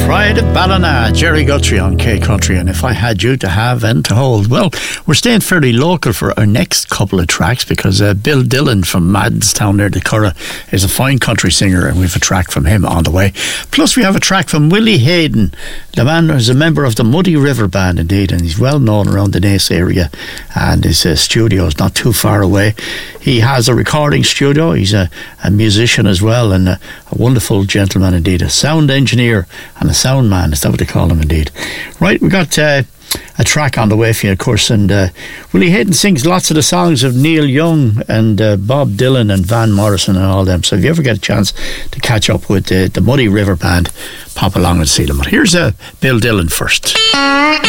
Pride of Ballina, Jerry Guthrie on K Country, and if I had you to have and to hold. Well, we're staying fairly local for our next couple of tracks because Bill Dillon from Maddenstown near the Curragh is a fine country singer, and we have a track from him on the way. Plus we have a track from Willie Hayden. The man is a member of the Muddy River Band indeed, and he's well known around the Naas area, and his studio is not too far away. He has a recording studio. He's a musician as well, and a wonderful gentleman indeed, a sound engineer and a sound man. Is that what they call him indeed? Right, we got a track on the way for you, of course, and Willie Hayden sings lots of the songs of Neil Young and Bob Dylan and Van Morrison and all them. So if you ever get a chance to catch up with the Muddy River Band, pop along and see them. But here's Bill Dillon first.